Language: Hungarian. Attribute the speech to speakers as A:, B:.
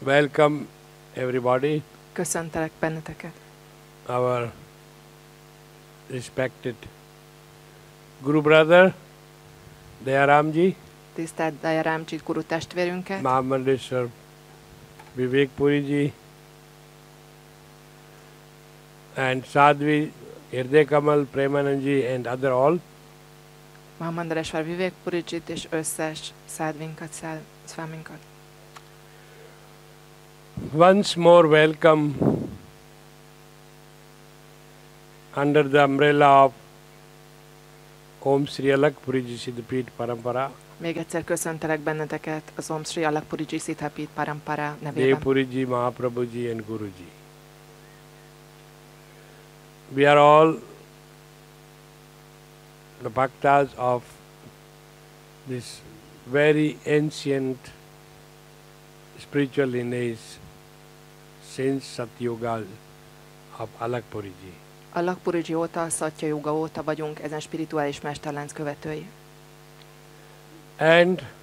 A: Welcome everybody,
B: Köszöntelek benneteket.
A: our respected Guru brother, Dayaramji,
B: Tisztelt Dayaramji Guru testvérünket,
A: Mahamandeshwar Vivek Puriji, and Sadhvi Hirday Kamal Premanandji and other all.
B: Mahamandeshwar Vivek Purijit és összes szádvinkat, szváminkat.
A: Once more welcome under the umbrella of Om Sri Alak Puriji Siddhapit Parampara,
B: Még egyszer köszöntelek benneteket az Om Sri Alak Puriji Siddhapit Parampara
A: Dev
B: nevében.
A: Puriji, Mahaprabhuji and Guruji. We are all the bhaktas of this very ancient spiritual lineage since Satyuga of Alak Puriji.
B: A Lakpuriji óta, Szatya Juga óta vagyunk ezen spirituális mesterlánc követői.
A: And